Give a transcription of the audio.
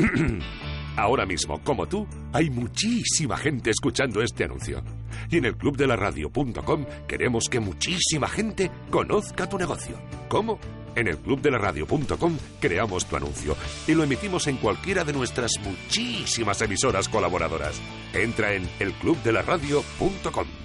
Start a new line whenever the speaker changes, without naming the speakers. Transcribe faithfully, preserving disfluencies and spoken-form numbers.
Ahora mismo, como tú, hay muchísima gente escuchando este anuncio. Y en el club de la radio punto com queremos que muchísima gente conozca tu negocio. ¿Cómo? En el club de la radio punto com creamos tu anuncio y lo emitimos en cualquiera de nuestras muchísimas emisoras colaboradoras. Entra en el club de la radio punto com.